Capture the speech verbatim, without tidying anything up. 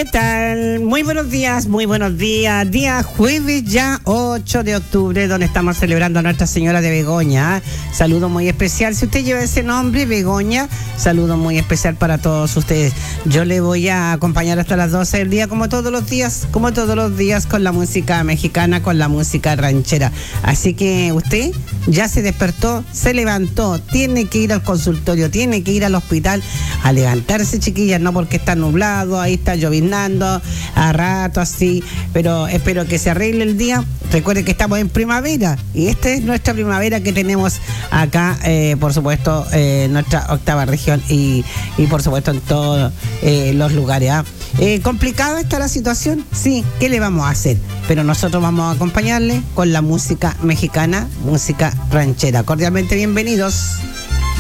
¿Qué tal? Muy buenos días, muy buenos días. Día jueves ya ocho de octubre, donde estamos celebrando a Nuestra Señora de Begoña. Saludo muy especial. Si usted lleva ese nombre, Begoña, saludo muy especial para todos ustedes. Yo le voy a acompañar hasta las doce del día, como todos los días, como todos los días, con la música mexicana, con la música ranchera. Así que usted ya se despertó, se levantó, tiene que ir al consultorio, tiene que ir al hospital a levantarse, chiquillas, no porque está nublado, ahí está lloviznando a rato así, pero espero que se arregle el día. Recuerde que estamos en primavera y esta es nuestra primavera que tenemos acá, eh, por supuesto, eh, nuestra octava región y, y por supuesto en todos eh, los lugares. ¿eh? Eh, ¿Complicada está la situación? Sí, ¿qué le vamos a hacer? Pero nosotros vamos a acompañarle con la música mexicana, música ranchera. Cordialmente bienvenidos.